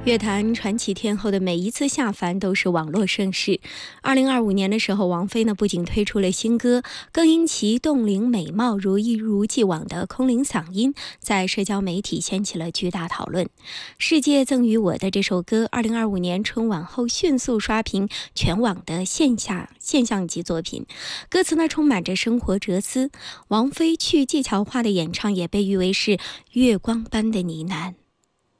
乐坛传奇天后的每一次下凡都是网络盛事。2025年的时候，王菲呢不仅推出了新歌，更因其冻龄美貌、一如既往的空灵嗓音，在社交媒体掀起了巨大讨论。世界赠予我的这首歌，2025年春晚后迅速刷屏全网的现象级作品。歌词呢充满着生活哲思，王菲去技巧化的演唱也被誉为是月光般的呢喃。